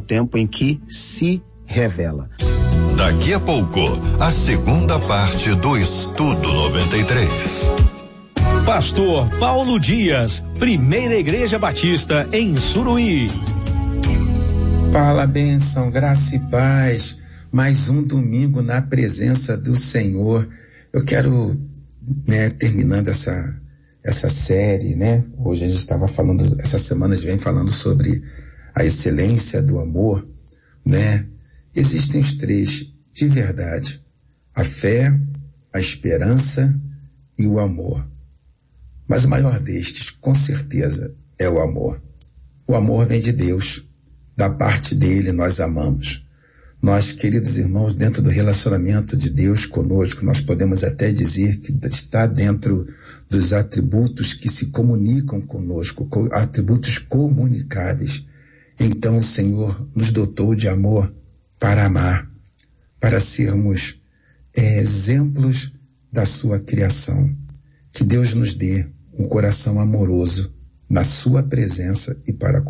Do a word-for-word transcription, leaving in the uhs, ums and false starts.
tempo em que se revela. Daqui a pouco, a segunda parte do Estudo noventa e três. Pastor Paulo Dias, Primeira Igreja Batista em Suruí. Fala, bênção, graça e paz. Mais um domingo na presença do Senhor. Eu quero, né, terminando essa essa série, né? Hoje a gente estava falando, essas semanas vem falando sobre a excelência do amor, né? Existem os três de verdade: a fé, a esperança e o amor. Mas o maior destes, com certeza, é o amor. O amor vem de Deus. Da parte dele nós amamos. Nós, queridos irmãos, dentro do relacionamento de Deus conosco, nós podemos até dizer que está dentro dos atributos que se comunicam conosco, atributos comunicáveis. Então o Senhor nos dotou de amor para amar, para sermos é, exemplos da sua criação. Que Deus nos dê um coração amoroso na sua presença e para